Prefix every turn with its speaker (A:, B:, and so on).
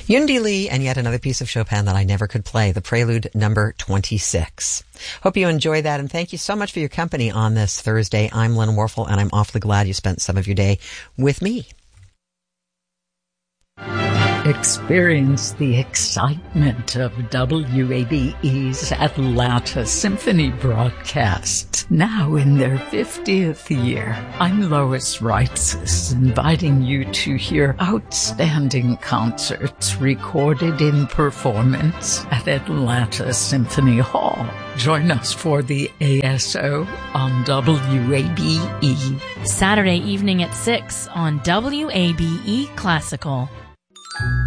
A: Yundi Lee and yet another piece of Chopin that I never could play, the Prelude number 26. Hope you enjoy that, and thank you so much for your company on this Thursday. I'm Lynn Warfel, and I'm awfully glad you spent some of your day with me.
B: Experience the excitement of WABE's Atlanta Symphony broadcasts, now in their 50th year. I'm Lois Reitzes, inviting you to hear outstanding concerts recorded in performance at Atlanta Symphony Hall. Join us for the ASO on WABE.
C: Saturday evening at 6 on WABE Classical.